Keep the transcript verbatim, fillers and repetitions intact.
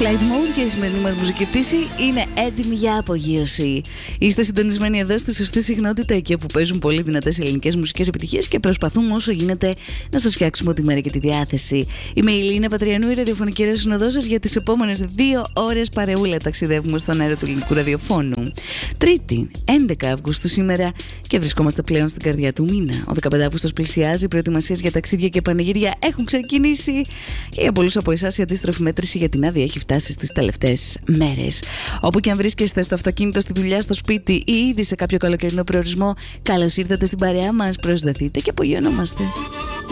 Flight Mode και η σημερινή μας μουσική πτήση είναι έτοιμη για απογείωση. Είστε συντονισμένοι εδώ στη σωστή συχνότητα, εκεί όπου παίζουν πολύ δυνατές ελληνικές μουσικές επιτυχίες και προσπαθούμε όσο γίνεται να σας φτιάξουμε τη μέρα και τη διάθεση. Είμαι η Ηλίνα Πατριανού, η ραδιοφωνική ρεσυνοδός σας. Για τις επόμενες δύο ώρες παρεούλα ταξιδεύουμε στον αέρα του ελληνικού ραδιοφώνου. Τρίτη, έντεκα Αυγούστου σήμερα και βρισκόμαστε πλέον στην καρδιά του μήνα. Ο δεκαπέντε Αυγούστος πλησιάζει, οι προετοιμασίες για ταξίδια και πανηγύρια έχουν ξεκινήσει και για πολλούς από εσάς η αντίστροφη μέτρηση για την άδεια έχει φτάσει στις τελευταίες μέρες. Όπου και αν βρίσκεστε, στο αυτοκίνητο, στη δουλειά, στο σπίτι ή ήδη σε κάποιο καλοκαιρινό προορισμό, καλώς ήρθατε στην παρέα μας. Προσδεθείτε και απογειωνόμαστε.